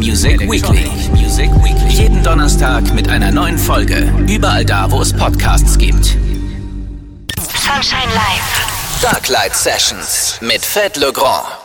Music Weekly. Jeden Donnerstag mit einer neuen Folge. Überall da, wo es Podcasts gibt. Sunshine Live. Darklight Sessions mit Fedde Le Grand.